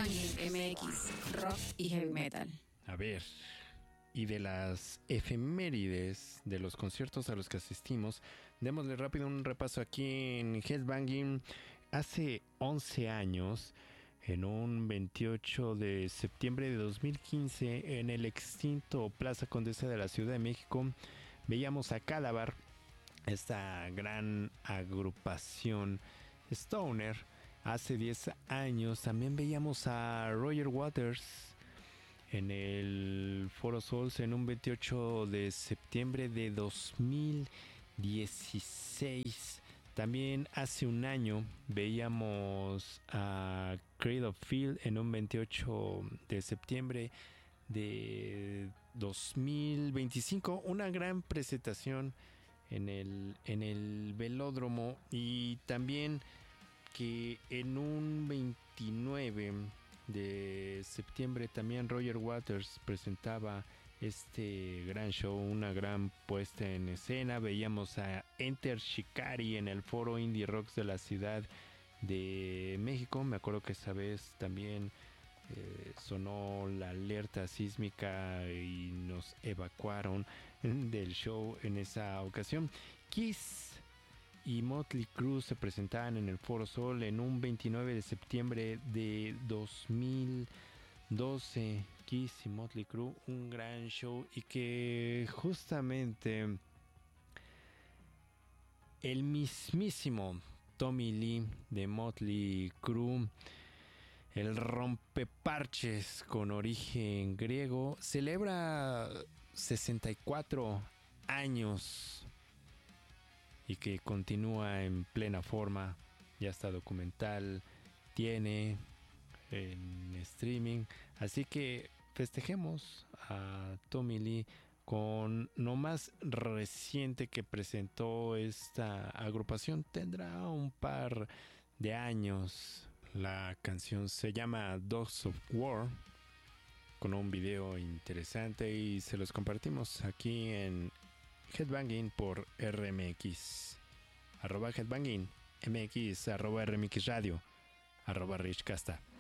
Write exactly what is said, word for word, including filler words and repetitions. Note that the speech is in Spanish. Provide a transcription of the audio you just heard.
Headbanging M X, rock y heavy metal. A ver, y de las efemérides de los conciertos a los que asistimos, démosle rápido un repaso aquí en Headbanging. Hace once años, en un veintiocho de septiembre de dos mil quince, en el extinto Plaza Condesa de la Ciudad de México, veíamos a Cadaver, esta gran agrupación stoner. Hace diez años también veíamos a Roger Waters en el Foro Sol en un veintiocho de septiembre de dos mil dieciséis. También hace un año veíamos a Cradle of Filth en un veintiocho de septiembre de dos mil veinticinco. Una gran presentación en el, en el Velódromo. Y también que en un veintinueve de septiembre también Roger Waters presentaba este gran show, una gran puesta en escena. Veíamos a Enter Shikari en el Foro Indie Rocks de la Ciudad de México. Me acuerdo que esa vez también eh, sonó la alerta sísmica y nos evacuaron del show en esa ocasión. Kiss y Motley Crue se presentaban en el Foro Sol en un veintinueve de septiembre de dos mil doce. Kiss y Motley Crue, un gran show, y que justamente el mismísimo Tommy Lee de Motley Crue, el rompeparches con origen griego, celebra sesenta y cuatro años y que continúa en plena forma. Ya está documental, tiene en streaming, así que festejemos a Tommy Lee con lo más reciente que presentó esta agrupación. Tendrá un par de años. La canción se llama Dogs of War, con un video interesante, y se los compartimos aquí en Headbanging por R M X. Arroba Headbanging M X, arroba R M X Radio, arroba Rich Casta.